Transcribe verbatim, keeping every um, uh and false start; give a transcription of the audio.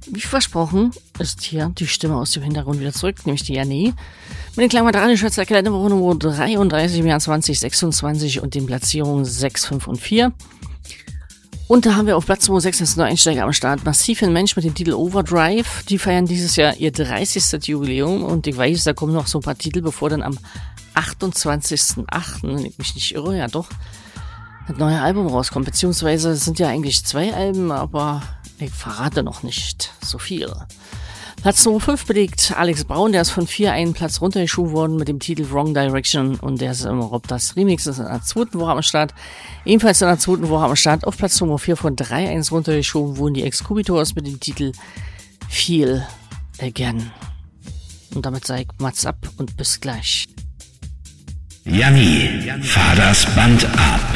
Wie versprochen ist hier die Stimme aus dem Hintergrund wieder zurück, nämlich die Janni. Mit den Klangmaterialien der Kalenderwoche Nummer dreiunddreißig im Jahr zwanzig sechsundzwanzig und den Platzierungen sechs, fünf und vier. Und da haben wir auf Platz Nummer sechs einen Einsteiger am Start. Massiv ein Mensch mit dem Titel Overdrive. Die feiern dieses Jahr ihr dreißigstes Jubiläum und ich weiß, da kommen noch so ein paar Titel, bevor dann am achtundzwanzigsten achten, wenn ich mich nicht irre, ja doch, das neue Album rauskommt. Beziehungsweise es sind ja eigentlich zwei Alben, aber ich verrate noch nicht so viel. Platz Nummer fünf belegt Alex Braun, der ist von vier einen Platz runtergeschoben worden mit dem Titel Wrong Direction und der ist im Rob das Remix, ist in der zweiten Woche am Start. Ebenfalls in der zweiten Woche am Start auf Platz Nummer vier von drei eins runtergeschoben wurden die Excubitors mit dem Titel Feel Again. Und damit sage ich Mats ab und bis gleich. Janni, fahr das Band ab.